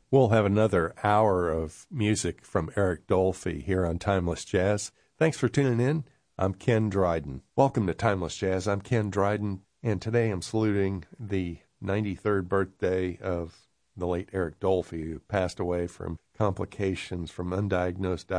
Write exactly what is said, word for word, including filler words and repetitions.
We'll have another hour of music from Eric Dolphy here on Timeless Jazz. Thanks for tuning in. I'm Ken Dryden. Welcome to Timeless Jazz. I'm Ken Dryden, and today I'm saluting the ninety-third birthday of the late Eric Dolphy, who passed away from complications from undiagnosed